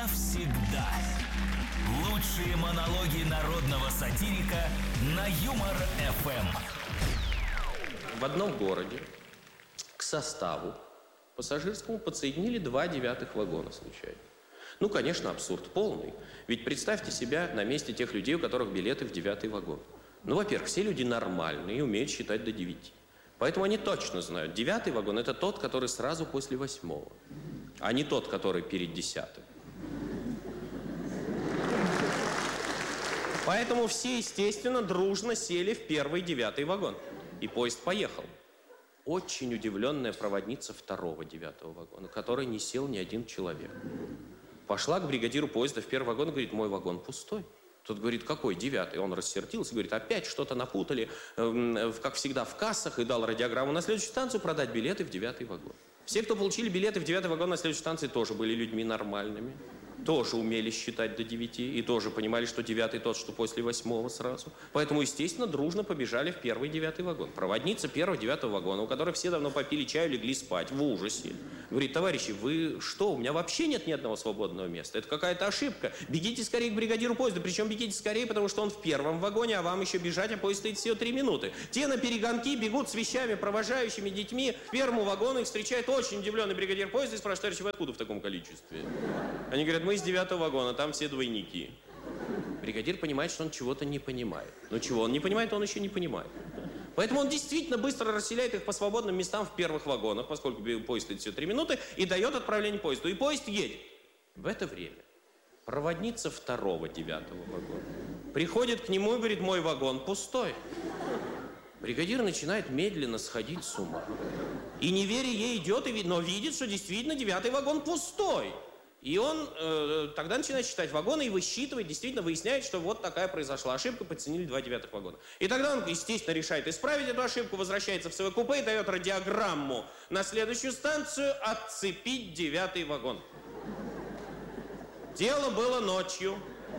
навсегда. Лучшие монологи народного сатирика на Юмор ФМ. В одном городе к составу пассажирскому подсоединили 2 9-х вагона случайно. Ну, конечно, абсурд полный. Ведь представьте себя на месте тех людей, у которых билеты в 9-й вагон. Ну, во-первых, все люди нормальные и умеют считать до 9. Поэтому они точно знают, 9-й вагон – это тот, который сразу после 8-го, а не тот, который перед 10-м. Поэтому все, естественно, дружно сели в первый 9-й вагон. И поезд поехал. Очень удивленная проводница 2-го 9-го вагона, в который не сел ни один человек. Пошла к бригадиру поезда в первый вагон и говорит: мой вагон пустой. Тот говорит: какой 9-й? Он рассердился, говорит: опять что-то напутали, как всегда, в кассах, и дал радиограмму на следующую станцию продать билеты в 9-й вагон. Все, кто получили билеты в 9-й вагон на следующей станции, тоже были людьми нормальными. Тоже умели считать до 9 и тоже понимали, что 9-й тот, что после 8-го сразу. Поэтому, естественно, дружно побежали в первый 9-й вагон. Проводница первого 9-го вагона, у которых все давно попили чаю, легли спать в ужасе. Говорит: товарищи, вы что, у меня вообще нет ни одного свободного места. Это какая-то ошибка. Бегите скорее к бригадиру поезда. Причем бегите скорее, потому что он в первом вагоне, а вам еще бежать, а поезд стоит всего 3 минуты. Те на перегонки бегут с вещами, провожающими детьми. К первому вагону их встречает очень удивленный бригадир поезда и спрашивает: товарищи, вы откуда в таком количестве? Они говорят: мы из 9-го вагона, там все двойники. Бригадир понимает, что он чего-то не понимает. Но чего он не понимает, он еще не понимает. Поэтому он действительно быстро расселяет их по свободным местам в первых вагонах, поскольку поезд стоит всего 3 минуты, и дает отправление поезду. И поезд едет. В это время проводница 2-го 9-го вагона приходит к нему и говорит: мой вагон пустой. Бригадир начинает медленно сходить с ума. И не веря ей идет, но видит, что действительно 9-й вагон пустой. И он тогда начинает считать вагоны и высчитывает, действительно выясняет, что вот такая произошла ошибка, подценили 2 9-х вагона. И тогда он, естественно, решает исправить эту ошибку, возвращается в свое купе и дает радиограмму на следующую станцию отцепить 9-й вагон. Дело было ночью.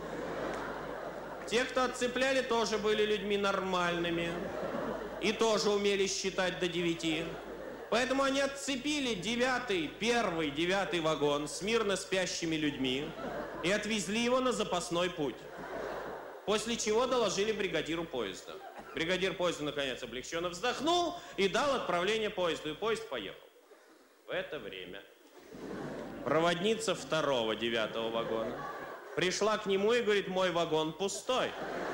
Те, кто отцепляли, тоже были людьми нормальными и тоже умели считать до 9. Поэтому они отцепили 9-й, первый 9-й вагон с мирно спящими людьми и отвезли его на запасной путь. После чего доложили бригадиру поезда. Бригадир поезда, наконец, облегченно вздохнул и дал отправление поезду, и поезд поехал. В это время проводница 2-го 9-го вагона пришла к нему и говорит: мой вагон пустой.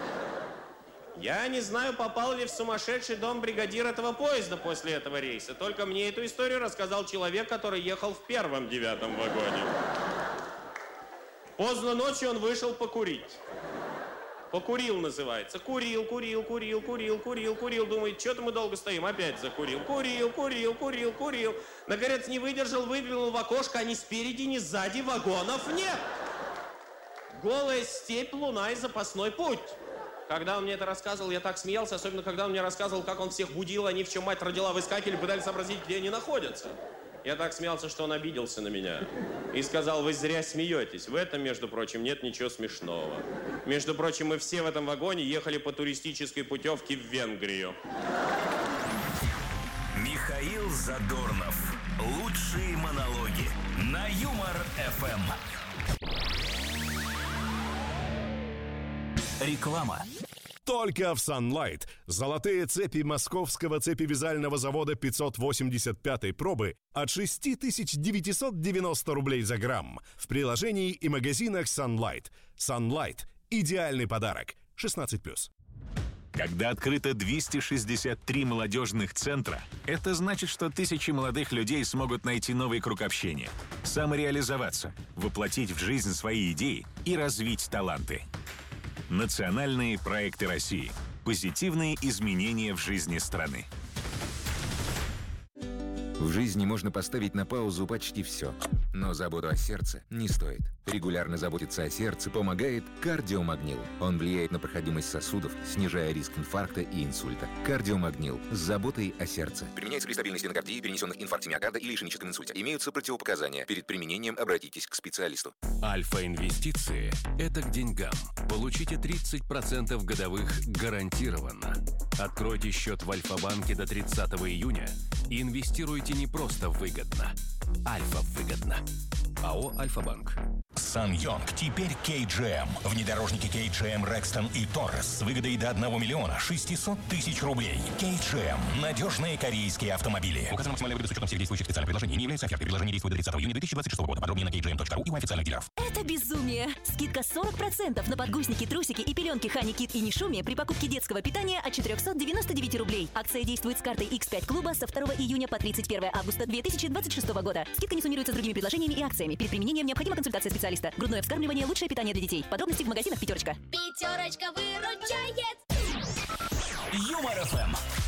Я не знаю, попал ли в сумасшедший дом бригадир этого поезда после этого рейса. Только мне эту историю рассказал человек, который ехал в первом 9-м вагоне. Поздно ночью он вышел покурить. Покурил, называется. Курил. Думает: что-то мы долго стоим. Опять закурил. Курил. Наконец не выдержал, выглянул в окошко, а ни спереди, ни сзади вагонов нет. Голая степь, луна и запасной путь. Когда он мне это рассказывал, я так смеялся, особенно когда он мне рассказывал, как он всех будил, они, в чем мать родила, выскакивали, пытались сообразить, где они находятся. Я так смеялся, что он обиделся на меня. И сказал: вы зря смеетесь. В этом, между прочим, нет ничего смешного. Между прочим, мы все в этом вагоне ехали по туристической путевке в Венгрию. Михаил Задорнов. Лучшие монологи на Юмор ФМ. Реклама. Только в Sunlight золотые цепи московского цепевязального завода 585 пробы от 6990 рублей за грамм в приложении и магазинах Sunlight. Sunlight – идеальный подарок. 16+. Когда открыто 263 молодежных центра, это значит, что тысячи молодых людей смогут найти новый круг общения, самореализоваться, воплотить в жизнь свои идеи и развить таланты. Национальные проекты России. Позитивные изменения в жизни страны. В жизни можно поставить на паузу почти все. Но заботу о сердце не стоит. Регулярно заботиться о сердце помогает кардиомагнил. Он влияет на проходимость сосудов, снижая риск инфаркта и инсульта. Кардиомагнил с заботой о сердце. Применяется при стабильной стенокардии, перенесенных инфаркте миокарда или ишемическом инсульте. Имеются противопоказания. Перед применением обратитесь к специалисту. Альфа-инвестиции – это к деньгам. Получите 30% годовых гарантированно. Откройте счет в Альфа-банке до 30 июня и инвестируйте не просто выгодно. Альфа-выгодно. АО «Альфа-банк». Сан-Йонг теперь KGM. Внедорожники KGM Rexton и Taurus с выгодой до 1 миллиона 600 тысяч рублей. KGM. Надежные корейские автомобили. Указано максимальная выгода с учетом всех действующих специальных предложений. Не является офертой. Предложение действует до 30 июня 2026 года. Подробнее на kgm.ru и у официальных дилеров. Это безумие! Скидка 40% на подгузники, трусики и пеленки Honey Kid и Нишуми при покупке детского питания от 499 рублей. Акция действует с картой X5 клуба со 2 июня по 31 августа 2026 года. Скидка не суммируется с другими предложениями и акциями. Перед применением необходима консультация специалиста. Грудное вскармливание – лучшее питание для детей. Подробности в магазинах «Пятерочка». «Пятерочка» выручает. Юмор ФМ.